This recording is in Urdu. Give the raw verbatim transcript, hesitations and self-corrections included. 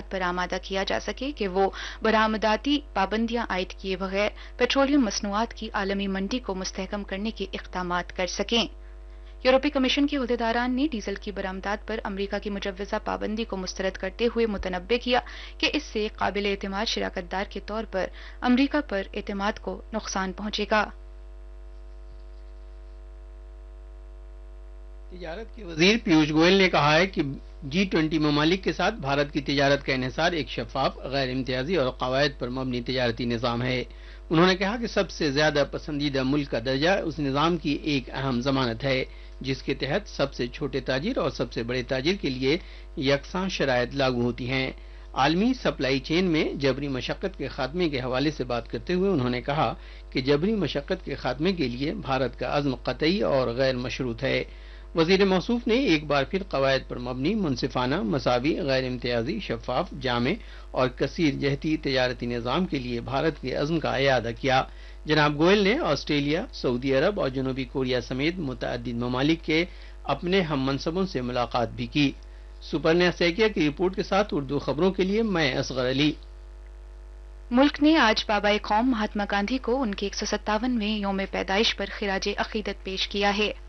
مفادات پر آمادہ کیا جا سکے کہ وہ برآمداتی پابندیاں عائد کیے بغیر پیٹرولیم مصنوعات کی عالمی منڈی کو مستحکم کرنے کے اقدامات کر سکیں۔ یورپی کمیشن کے عہدیداران نے ڈیزل کی برآمدات پر امریکہ کی مجوزہ پابندی کو مسترد کرتے ہوئے متنبہ کیا کہ اس سے قابل اعتماد شراکت دار کے طور پر امریکہ پر اعتماد کو نقصان پہنچے گا۔ تجارت کے وزیر پیوش گوئل نے کہا ہے کہ جی ٹوئنٹی ممالک کے ساتھ بھارت کی تجارت کا انحصار ایک شفاف، غیر امتیازی اور قواعد پر مبنی تجارتی نظام ہے۔ انہوں نے کہا کہ سب سے زیادہ پسندیدہ ملک کا درجہ اس نظام کی ایک اہم ضمانت ہے جس کے تحت سب سے چھوٹے تاجر اور سب سے بڑے تاجر کے لیے یکساں شرائط لاگو ہوتی ہیں۔ عالمی سپلائی چین میں جبری مشقت کے خاتمے کے حوالے سے بات کرتے ہوئے انہوں نے کہا کہ جبری مشقت کے خاتمے کے لیے بھارت کا عزم قطعی اور غیر مشروط ہے۔ وزیر موصوف نے ایک بار پھر قواعد پر مبنی، منصفانہ، مساوی، غیر امتیازی، شفاف، جامع اور کثیر جہتی تجارتی نظام کے لیے بھارت کے عزم کا اعادہ کیا۔ جناب گوئل نے آسٹریلیا، سعودی عرب اور جنوبی کوریا سمیت متعدد ممالک کے اپنے ہم منصبوں سے ملاقات بھی کی۔ سپرنیا سیکیا کی رپورٹ کے ساتھ اردو خبروں کے لیے میں اصغر علی۔ ملک نے آج بابائے قوم مہاتما گاندھی کو ان کے ایک سو ستاونویں یوم پیدائش پر خراج عقیدت پیش کیا ہے۔